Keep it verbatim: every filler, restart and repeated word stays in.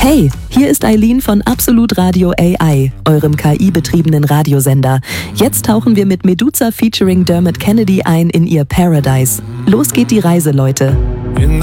Hey, hier ist Eileen von Absolut Radio A I, eurem K I-betriebenen Radiosender. Jetzt tauchen wir mit Meduza featuring Dermot Kennedy ein in ihr Paradise. Los geht die Reise, Leute.